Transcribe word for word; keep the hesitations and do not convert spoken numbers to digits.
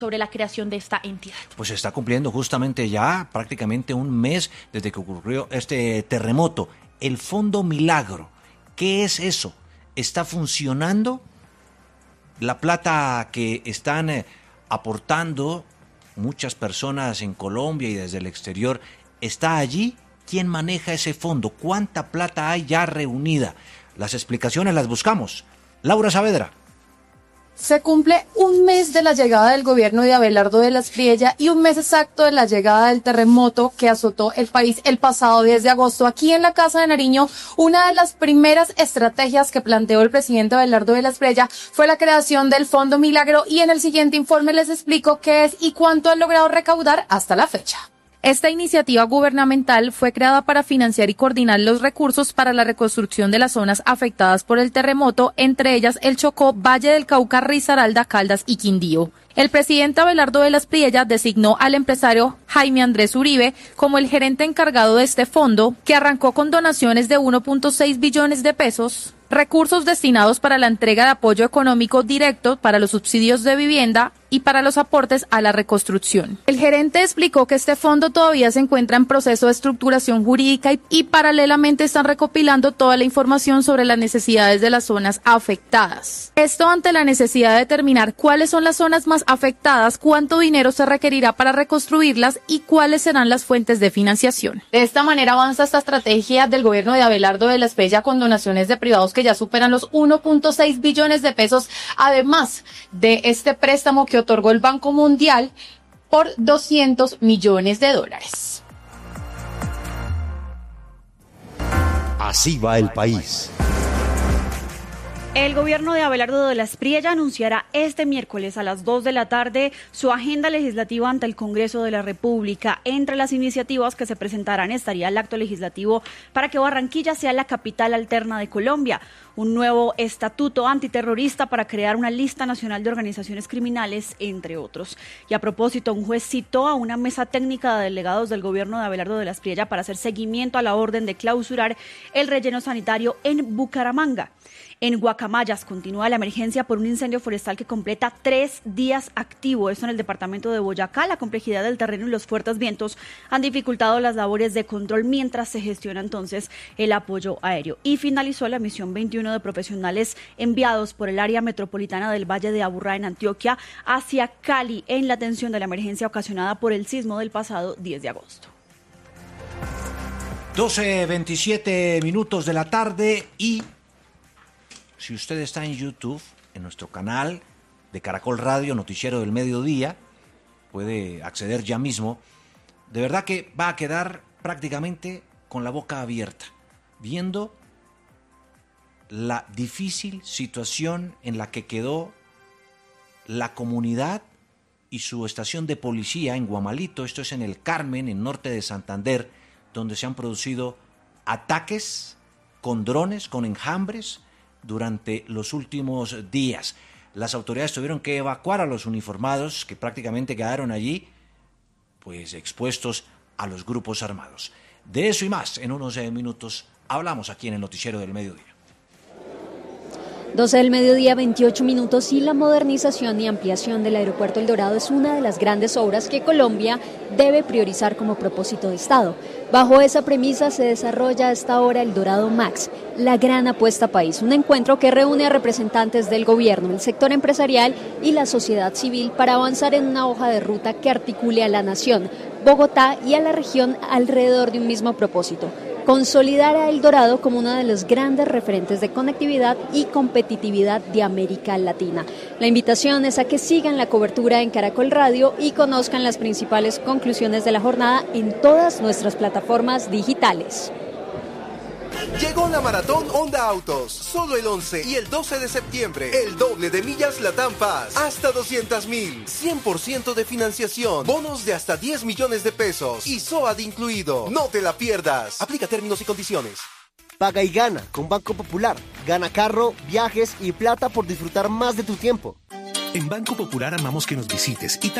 sobre la creación de esta entidad. Pues se está cumpliendo justamente ya prácticamente un mes desde que ocurrió este terremoto. El Fondo Milagro, ¿qué es eso? ¿Está funcionando? La plata que están eh, aportando muchas personas en Colombia y desde el exterior, ¿está allí? ¿Quién maneja ese fondo? ¿Cuánta plata hay ya reunida? Las explicaciones las buscamos. Laura Saavedra. Se cumple un mes de la llegada del gobierno de Abelardo de la Espriella y un mes exacto de la llegada del terremoto que azotó el país el pasado diez de agosto. Aquí en la Casa de Nariño, una de las primeras estrategias que planteó el presidente Abelardo de la Espriella fue la creación del Fondo Milagro, y en el siguiente informe les explico qué es y cuánto han logrado recaudar hasta la fecha. Esta iniciativa gubernamental fue creada para financiar y coordinar los recursos para la reconstrucción de las zonas afectadas por el terremoto, entre ellas el Chocó, Valle del Cauca, Risaralda, Caldas y Quindío. El presidente Abelardo de la Espriella designó al empresario Jaime Andrés Uribe como el gerente encargado de este fondo, que arrancó con donaciones de uno punto seis billones de pesos, recursos destinados para la entrega de apoyo económico directo para los subsidios de vivienda y para los aportes a la reconstrucción. El gerente explicó que este fondo todavía se encuentra en proceso de estructuración jurídica y, y paralelamente están recopilando toda la información sobre las necesidades de las zonas afectadas. Esto ante la necesidad de determinar cuáles son las zonas más afectadas, cuánto dinero se requerirá para reconstruirlas y cuáles serán las fuentes de financiación. De esta manera avanza esta estrategia del gobierno de Abelardo de la Espriella con donaciones de privados que ya superan los uno punto seis billones de pesos, además de este préstamo que otorgó el Banco Mundial por doscientos millones de dólares. Así va el país. El gobierno de Abelardo de la Espriella anunciará este miércoles a las dos de la tarde su agenda legislativa ante el Congreso de la República. Entre las iniciativas que se presentarán estaría el acto legislativo para que Barranquilla sea la capital alterna de Colombia, un nuevo estatuto antiterrorista para crear una lista nacional de organizaciones criminales, entre otros. Y a propósito, un juez citó a una mesa técnica de delegados del gobierno de Abelardo de la Espriella para hacer seguimiento a la orden de clausurar el relleno sanitario en Bucaramanga. En Guacamayas continúa la emergencia por un incendio forestal que completa tres días activo. Esto en el departamento de Boyacá. La complejidad del terreno y los fuertes vientos han dificultado las labores de control mientras se gestiona entonces el apoyo aéreo. Y finalizó la misión veintiuno de profesionales enviados por el área metropolitana del Valle de Aburrá en Antioquia hacia Cali en la atención de la emergencia ocasionada por el sismo del pasado diez de agosto. doce veintisiete minutos de la tarde y... si usted está en YouTube, en nuestro canal de Caracol Radio, Noticiero del Mediodía, puede acceder ya mismo. De verdad que va a quedar prácticamente con la boca abierta, viendo la difícil situación en la que quedó la comunidad y su estación de policía en Guamalito. Esto es en el Carmen, en norte de Santander, donde se han producido ataques con drones, con enjambres, durante los últimos días. Las autoridades tuvieron que evacuar a los uniformados que prácticamente quedaron allí, pues expuestos a los grupos armados. De eso y más, en unos minutos hablamos aquí en el Noticiero del Mediodía. doce del mediodía, veintiocho minutos, y la modernización y ampliación del aeropuerto El Dorado es una de las grandes obras que Colombia debe priorizar como propósito de Estado. Bajo esa premisa se desarrolla a esta hora el Dorado Max, la gran apuesta país, un encuentro que reúne a representantes del gobierno, el sector empresarial y la sociedad civil para avanzar en una hoja de ruta que articule a la nación, Bogotá y a la región alrededor de un mismo propósito: consolidar a El Dorado como uno de los grandes referentes de conectividad y competitividad de América Latina. La invitación es a que sigan la cobertura en Caracol Radio y conozcan las principales conclusiones de la jornada en todas nuestras plataformas digitales. Llegó la Maratón Honda Autos, solo el once y el doce de septiembre, el doble de millas Latam Paz, hasta doscientas mil, cien por ciento de financiación, bonos de hasta diez millones de pesos y S O A D incluido. No te la pierdas, aplica términos y condiciones. Paga y gana con Banco Popular, gana carro, viajes y plata por disfrutar más de tu tiempo. En Banco Popular amamos que nos visites y